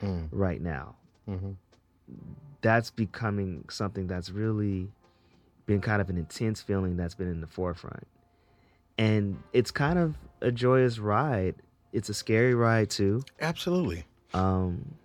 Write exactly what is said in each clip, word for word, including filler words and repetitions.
mm. right now. Mm-hmm. That's becoming something that's really been kind of an intense feeling that's been in the forefront. And it's kind of a joyous ride. It's a scary ride too. Absolutely. Um,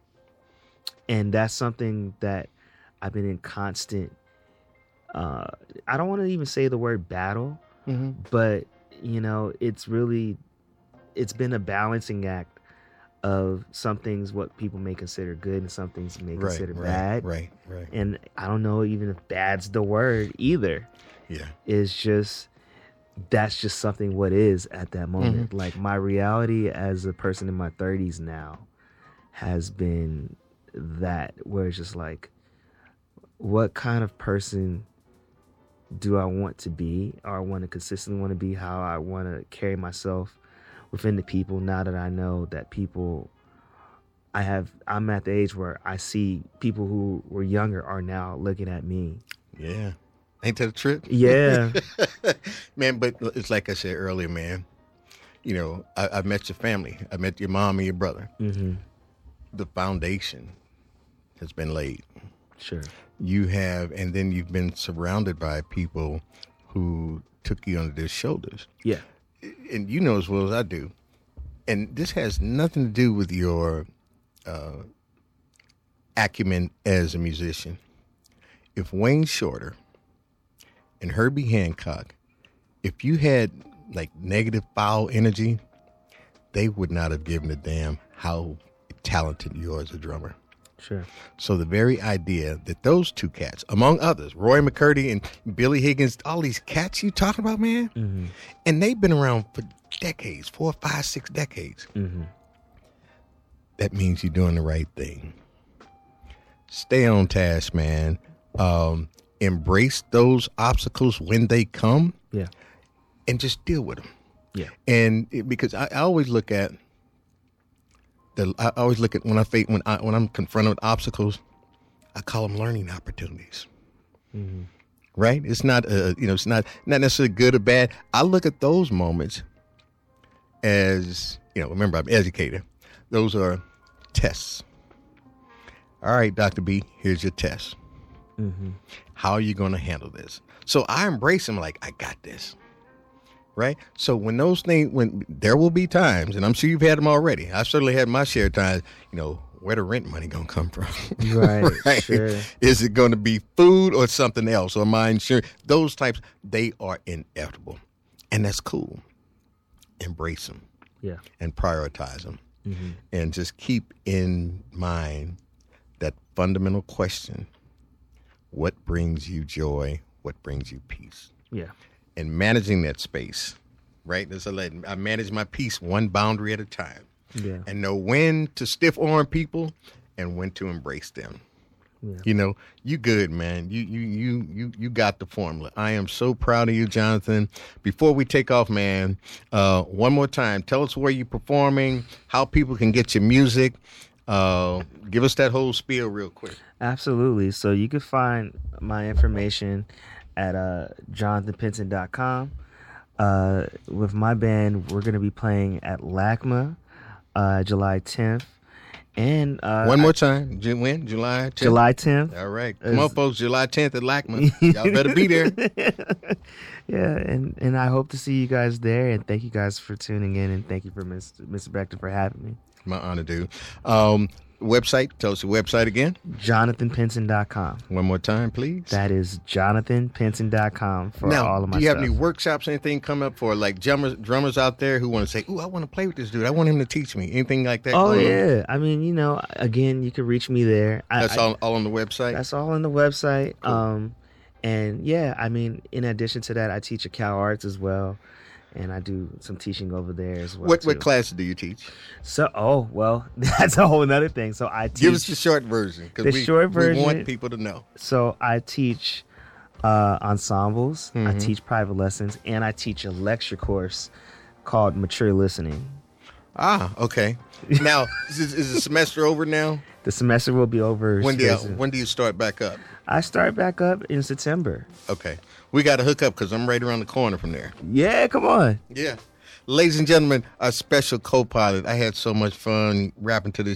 and that's something that I've been in constant, uh, I don't want to even say the word battle, mm-hmm. but, you know, it's really, it's been a balancing act of some things what people may consider good and some things may right, consider right, bad. Right, right. And I don't know even if bad's the word either. Yeah. It's just, that's just something what is at that moment. Mm-hmm. Like my reality as a person in my thirties now has been that, where it's just like, what kind of person do I want to be, or I want to consistently want to be, how I want to carry myself within the people now that I know that people, I have, I'm at the age where I see people who were younger are now looking at me. Yeah. Ain't that a trip? Yeah. Man, but it's like I said earlier, man, you know, I, I met your family. I met your mom and your brother. Mm-hmm. The foundation has been laid. Sure. You have, and then you've been surrounded by people who took you under their shoulders. Yeah. And you know as well as I do. And this has nothing to do with your uh, acumen as a musician. If Wayne Shorter and Herbie Hancock, if you had like negative foul energy, they would not have given a damn how talented you are as a drummer. Sure. So the very idea that those two cats, among others, Roy McCurdy and Billy Higgins, all these cats you talking about, man, Mm-hmm. and they've been around for decades, four, five, six decades. Mm-hmm. That means you're doing the right thing. Stay on task, man. Um, embrace those obstacles when they come. Yeah. And just deal with them. Yeah. And it, because I, I always look at the, I always look at when I face when I when I'm confronted with obstacles, I call them learning opportunities. Mm-hmm. Right? It's not uh, you know, it's not not necessarily good or bad. I look at those moments as, you know, remember I'm an educator. Those are tests. All right, Doctor B, here's your test. Mm-hmm. How are you going to handle this? So I embrace them like, I got this. Right? So when those things, when there will be times, and I'm sure you've had them already. I've certainly had my share of times, you know, where the rent money going to come from? Right, right? sure. Is it going to be food or something else? Or my insurance? Those types, they are inevitable. And that's cool. Embrace them. Yeah. And prioritize them. Mm-hmm. And just keep in mind that fundamental question: what brings you joy? What brings you peace? Yeah. And managing that space, right? As I let I manage my peace one boundary at a time. Yeah. And know when to stiff arm people and when to embrace them. Yeah. You know, you good, man. You you you you you got the formula. I am so proud of you, Jonathan. Before we take off, man, uh, one more time, tell us where you're performing, how people can get your music. Uh, give us that whole spiel real quick. Absolutely. So you can find my information at uh, jonathan pinson dot com. Uh, with my band, we're going to be playing at LACMA uh, July tenth. And uh, one more time, Ju- when? July tenth? July tenth. All right. Come on, folks. July tenth at LACMA. Y'all better be there. Yeah, and, and I hope to see you guys there. And thank you guys for tuning in. And thank you for Mister Mister Bechter for having me. My honor, dude. Um, website. Tell us the website again. jonathan pinson dot com. One more time, please. That is jonathan pinson dot com for now, all of my do you have stuff. any workshops, anything come up for like drummers, drummers out there who want to say, "Ooh, I want to play with this dude. I want him to teach me." Anything like that? Oh, going yeah. I mean, you know, again, you can reach me there. I, That's I, all, all on the website? That's all on the website. Cool. Um, and yeah, I mean, in addition to that, I teach at Cal Arts as well. And I do some teaching over there as well. What too. what classes do you teach? So, oh, well, that's a whole other thing. So I teach. Give us the short version. The we, short version. We want people to know. So I teach uh, ensembles, I Mhm. teach private lessons, and I teach a lecture course called Mature Listening. Ah, okay. Now, is, is the semester over now? The semester will be over. When do you, soon. when do you start back up? I start back up in September. Okay. We got to hook up because I'm right around the corner from there. Yeah, come on. Yeah. Ladies and gentlemen, our special co-pilot. I had so much fun rapping to this